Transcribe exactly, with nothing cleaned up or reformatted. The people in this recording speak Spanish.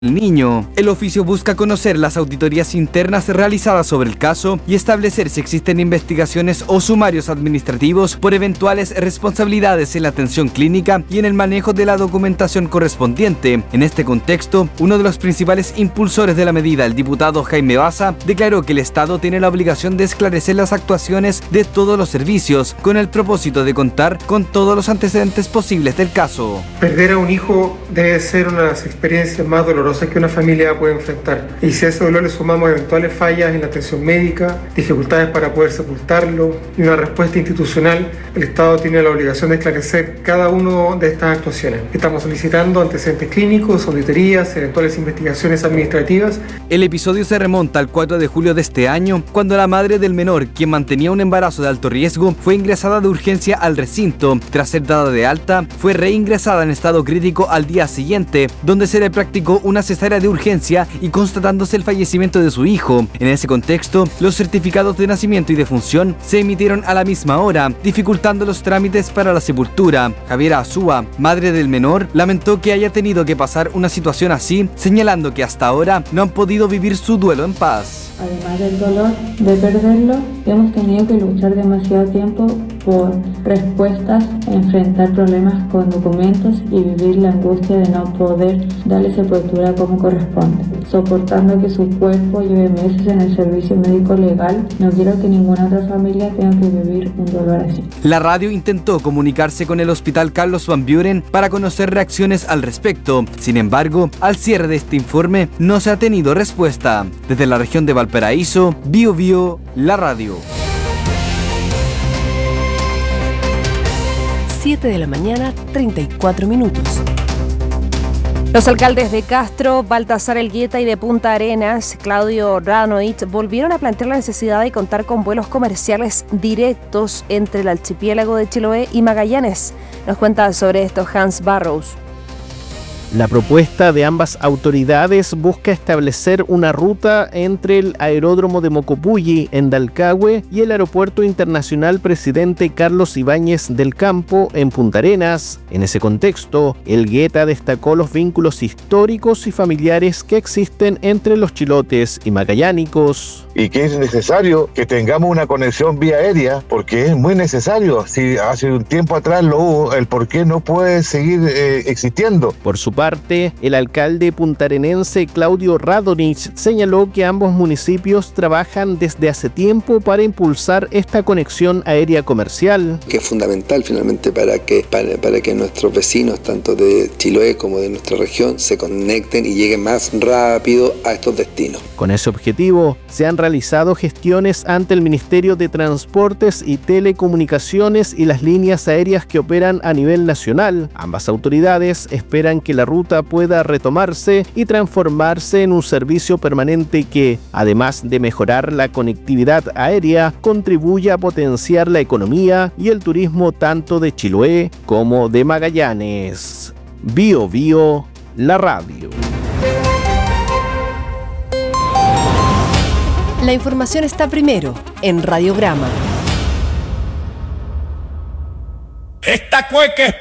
El niño. El oficio busca conocer las auditorías internas realizadas sobre el caso y establecer si existen investigaciones o sumarios administrativos por eventuales responsabilidades en la atención clínica y en el manejo de la documentación correspondiente. En este contexto, uno de los principales impulsores de la medida, el diputado Jaime Baza, declaró que el Estado tiene la obligación de esclarecer las actuaciones de todos los servicios con el propósito de contar con todos los antecedentes posibles del caso. Perder a un hijo debe ser una de las experiencias más dolorosas que una familia puede enfrentar. Y si a ese dolor le sumamos eventuales fallas en la atención médica, dificultades para poder sepultarlo y una respuesta institucional, el Estado tiene la obligación de esclarecer cada una de estas actuaciones. Estamos solicitando antecedentes clínicos, auditorías, eventuales investigaciones administrativas. El episodio se remonta al cuatro de julio de este año, cuando la madre del menor, quien mantenía un embarazo de alto riesgo, fue ingresada de urgencia al recinto. Tras ser dada de alta, fue reingresada en estado crítico al día siguiente, donde se le practicó una cesárea de urgencia y constatándose el fallecimiento de su hijo. En ese contexto, los certificados de nacimiento y defunción se emitieron a la misma hora, dificultando los trámites para la sepultura. Javiera Azúa, madre del menor, lamentó que haya tenido que pasar una situación así, señalando que hasta ahora no han podido vivir su duelo en paz. Además del dolor de perderlo, hemos tenido que luchar demasiado tiempo por respuestas, enfrentar problemas con documentos y vivir la angustia de no poder darle sepultura como corresponde. Soportando que su cuerpo lleve meses en el servicio médico legal, no quiero que ninguna otra familia tenga que vivir un dolor así. La radio intentó comunicarse con el Hospital Carlos Van Buren para conocer reacciones al respecto. Sin embargo, al cierre de este informe no se ha tenido respuesta. Desde la región de Valparaíso, Bio Bio, la radio. siete de la mañana, treinta y cuatro minutos. Los alcaldes de Castro, Baltasar Elgueta y de Punta Arenas, Claudio Radonich, volvieron a plantear la necesidad de contar con vuelos comerciales directos entre el archipiélago de Chiloé y Magallanes. Nos cuenta sobre esto Hans Barrows. La propuesta de ambas autoridades busca establecer una ruta entre el aeródromo de Mocopulli en Dalcahue y el aeropuerto internacional Presidente Carlos Ibáñez del Campo en Punta Arenas. En ese contexto, Elgueta destacó los vínculos históricos y familiares que existen entre los chilotes y magallánicos. Y que es necesario que tengamos una conexión vía aérea, porque es muy necesario. Si hace un tiempo atrás lo hubo, el por qué no puede seguir eh, existiendo. Por su parte, el alcalde puntarenense Claudio Radonich señaló que ambos municipios trabajan desde hace tiempo para impulsar esta conexión aérea comercial. Que es fundamental finalmente para que, para, para que nuestros vecinos, tanto de Chiloé como de nuestra región, se conecten y lleguen más rápido a estos destinos. Con ese objetivo, se han realizado gestiones ante el Ministerio de Transportes y Telecomunicaciones y las líneas aéreas que operan a nivel nacional. Ambas autoridades esperan que la ruta pueda retomarse y transformarse en un servicio permanente que, además de mejorar la conectividad aérea, contribuya a potenciar la economía y el turismo tanto de Chiloé como de Magallanes. Bio Bio, la radio. La información está primero en Radiograma. Esta cueca es